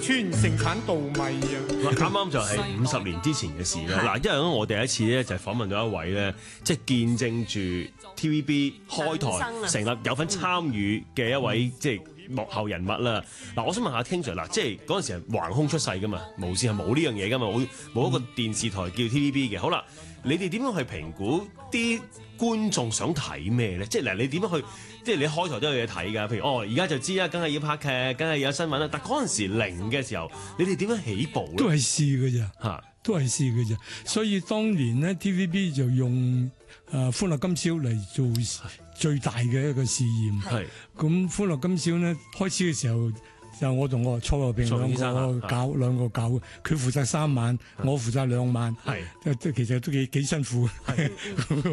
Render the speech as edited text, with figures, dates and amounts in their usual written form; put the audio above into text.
村盛產稻米啊！ 啱啱就係50年之前嘅事啦。嗱，因為我第一次咧就係訪問到一位咧，即係見證住 TVB 開台成立有份參與嘅一位即係幕後人物啦。嗱，我想問下 King Sir，嗱，即係嗰陣時係橫空出世噶嘛，無線係冇呢樣嘢噶嘛，冇一個電視台叫 TVB 嘅。好啦，你哋點樣去評估啲觀眾想睇咩咧？即係嗱，你點樣去？即係你開台都有嘢睇㗎，譬如而家就知啦，梗係要拍劇，梗係有新聞啦。但嗰陣時零嘅時候，你哋點樣起步咧？ 都係試嘅咋嚇，都係試嘅咋。所以當年咧 TVB 就用歡樂今宵嚟做最大嘅一個試驗。係咁歡樂今宵咧開始嘅時候，就我同我蔡和平兩個搞，佢負責3晚，我負責2晚。係即係其實都幾辛苦。